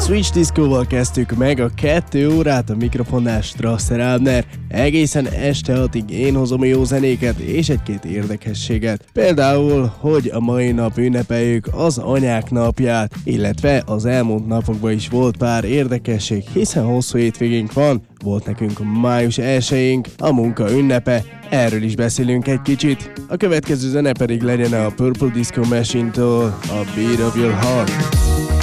Switch Disco-val kezdtük meg a 2 órát, a mikrofonnál Strasser Abner. Egészen este 6-ig én hozom jó zenéket és egy-két érdekességet. Például, hogy a mai nap ünnepeljük az anyák napját, illetve az elmúlt napokban is volt pár érdekesség, hiszen hosszú hétvégénk van, volt nekünk május 1-ink, a munka ünnepe, erről is beszélünk egy kicsit. A következő zene pedig legyen a Purple Disco Machine-től a Beat of Your Heart.